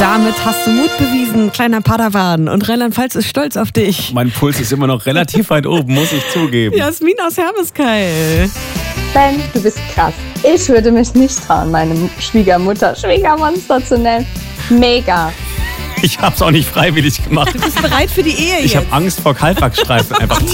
Damit hast du Mut bewiesen, kleiner Padawan. Und Rheinland-Pfalz ist stolz auf dich. Mein Puls ist immer noch relativ weit oben, muss ich zugeben. Jasmin aus Hermeskeil. Ben, du bist krass. Ich würde mich nicht trauen, meine Schwiegermutter Schwiegermonster zu nennen. Mega. Ich hab's auch nicht freiwillig gemacht. Du bist bereit für die Ehe jetzt. Ich habe Angst vor Kaltwachsstreifen. Einfach